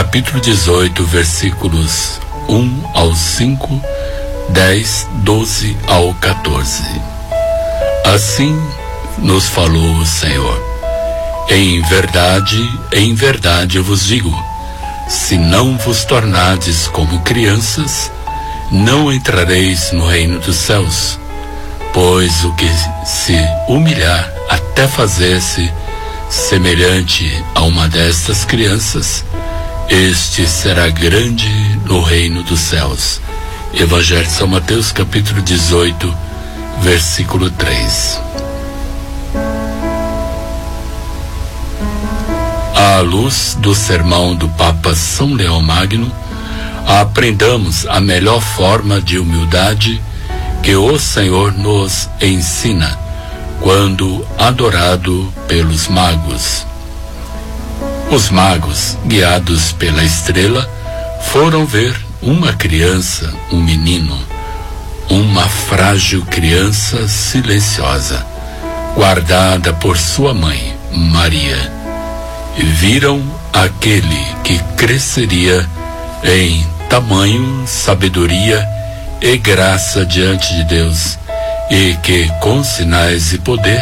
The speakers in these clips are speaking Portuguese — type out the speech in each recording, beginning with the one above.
capítulo 18, versículos 1 ao 5, 10, 12 ao 14. Assim nos falou o Senhor: em verdade eu vos digo, se não vos tornardes como crianças, não entrareis no reino dos céus. Pois o que se humilhar até fazer-se semelhante a uma destas crianças, este será grande no reino dos céus. Evangelho de São Mateus, capítulo 18, versículo 3. À luz do sermão do Papa São Leão Magno, aprendamos a melhor forma de humildade que o Senhor nos ensina quando adorado pelos magos. Os magos, guiados pela estrela, foram ver uma criança, um menino, uma frágil criança silenciosa, guardada por sua mãe, Maria. Viram aquele que cresceria em tamanho, sabedoria e graça diante de Deus, e que com sinais e poder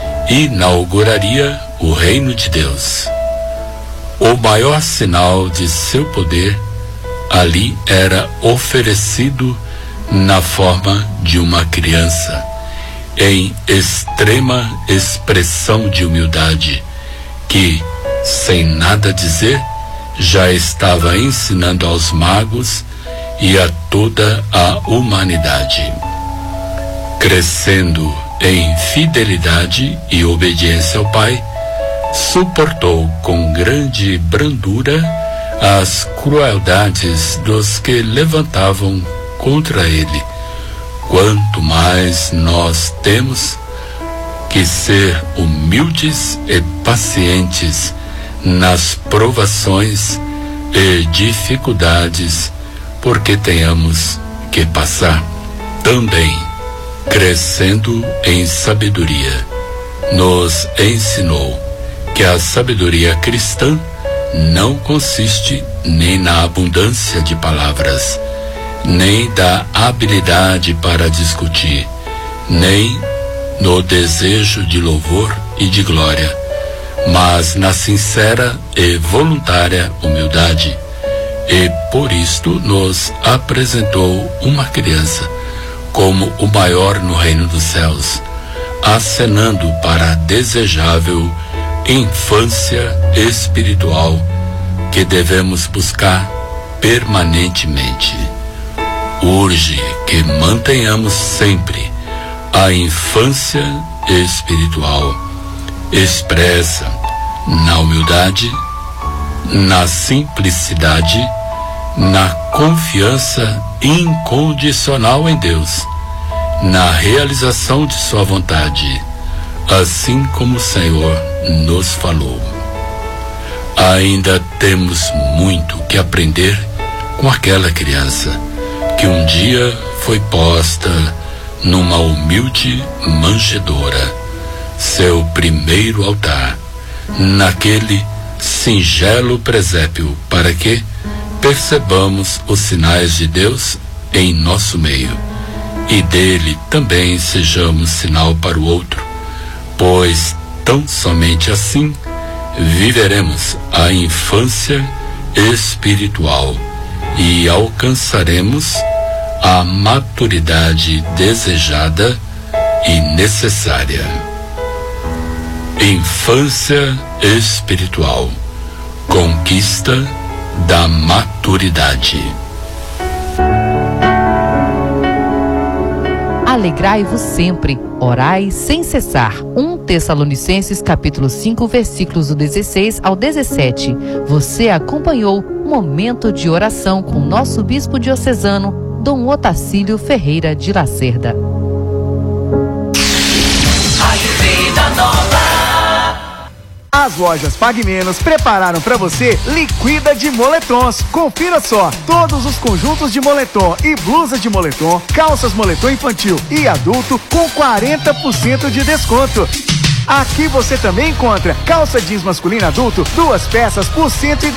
inauguraria o reino de Deus. O maior sinal de seu poder ali era oferecido na forma de uma criança, em extrema expressão de humildade, que, sem nada dizer, já estava ensinando aos magos e a toda a humanidade. Crescendo em fidelidade e obediência ao Pai, suportou com grande brandura as crueldades dos que levantavam contra ele. Quanto mais nós temos que ser humildes e pacientes nas provações e dificuldades porque tenhamos que passar. Também, crescendo em sabedoria, nos ensinou que a sabedoria cristã não consiste nem na abundância de palavras, nem da habilidade para discutir, nem no desejo de louvor e de glória, mas na sincera e voluntária humildade. E por isto nos apresentou uma criança como o maior no reino dos céus, acenando para a desejável infância espiritual que devemos buscar permanentemente. Urge que mantenhamos sempre a infância espiritual expressa na humildade, na simplicidade, na confiança incondicional em Deus, na realização de sua vontade, assim como o Senhor nos falou. Ainda temos muito que aprender com aquela criança que um dia foi posta numa humilde manjedoura, seu primeiro altar, naquele singelo presépio, para que percebamos os sinais de Deus em nosso meio e dele também sejamos sinal para o outro, pois tão somente assim viveremos a infância espiritual e alcançaremos a maturidade desejada e necessária. Infância espiritual, conquista da maturidade. Alegrai-vos sempre, orai sem cessar. 1 Tessalonicenses capítulo 5, versículos do 16 ao 17. Você acompanhou Momento de Oração com nosso bispo diocesano, Dom Otacílio Ferreira de Lacerda. As lojas Pague Menos prepararam para você liquida de moletons. Confira só, todos os conjuntos de moletom e blusas de moletom, calças moletom infantil e adulto com 40% de desconto. Aqui você também encontra calça jeans masculina adulto, 2 peças por R$110.